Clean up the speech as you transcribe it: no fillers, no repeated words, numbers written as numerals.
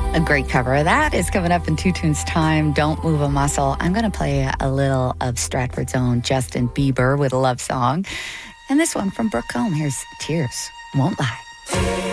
A great cover of that is coming up in 2 tunes time. Don't Move a Muscle. I'm going to play a little of Stratford's own Justin Bieber with a love song. And this one from Brooke Combe. Here's Tears Won't Lie.